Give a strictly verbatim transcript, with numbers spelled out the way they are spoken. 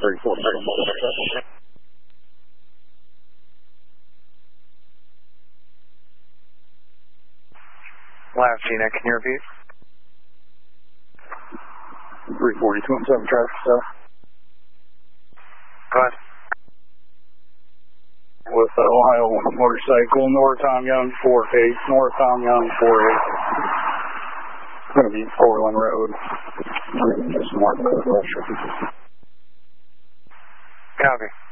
thirty-four. Lab G NET, can you repeat? three forty, two one seven traffic stuff. Go ahead. With the Ohio motorcycle, North Tom Young, four eight, North Tom Young, four eight. It's going to be Portland Road. Just mark the pressure. Copy.